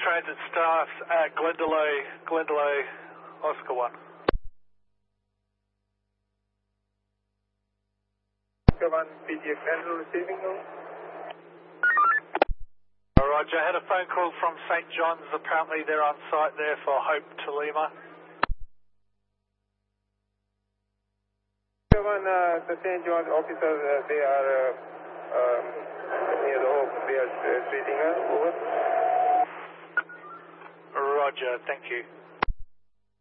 Transit staff at Glendalough, Oscar 1. Oscar 1, PGX Andrew receiving you. Roger, I had a phone call from St. John's. Apparently they're on site there for Hope to Lima. Oscar 1, the St. John's officers, they are near the Hope. They are treating her. Over. Roger, thank you.